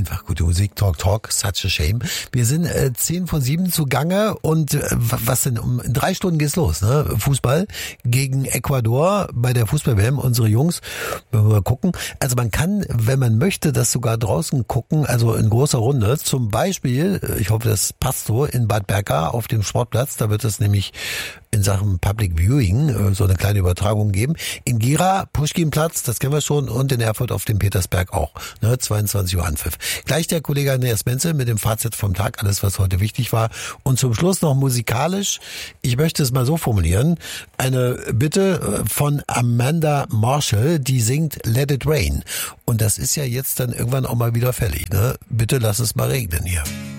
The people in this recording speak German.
Einfach gute Musik, Talk, such a shame. Wir sind 6:50 zugange und was denn, in 3 Stunden geht's los, ne? Fußball gegen Ecuador bei der Fußball-WM, unsere Jungs, wenn wir mal gucken. Also man kann, wenn man möchte, das sogar draußen gucken, also in großer Runde. Zum Beispiel, ich hoffe, das passt so, in Bad Berka auf dem Sportplatz, da wird es nämlich in Sachen Public Viewing so eine kleine Übertragung geben. In Gera, Puschkinplatz, das kennen wir schon, und in Erfurt auf dem Petersberg auch. 22 Uhr Anpfiff. Gleich der Kollege Andreas Menzel mit dem Fazit vom Tag, alles was heute wichtig war. Und zum Schluss noch musikalisch, ich möchte es mal so formulieren, eine Bitte von Amanda Marshall, die singt Let It Rain. Und das ist ja jetzt dann irgendwann auch mal wieder fällig, ne? Bitte lass es mal regnen hier.